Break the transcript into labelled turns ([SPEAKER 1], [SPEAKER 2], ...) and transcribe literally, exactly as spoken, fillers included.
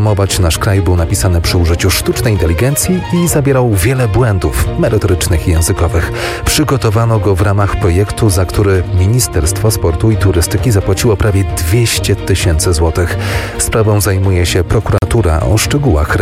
[SPEAKER 1] reklamować nasz kraj, był napisany przy użyciu sztucznej inteligencji i zawierał wiele błędów merytorycznych i językowych. Przygotowano go w ramach projektu, za który Ministerstwo Sportu i Turystyki zapłaciło prawie dwieście tysięcy złotych. Sprawą zajmuje się prokuratura. O szczegółach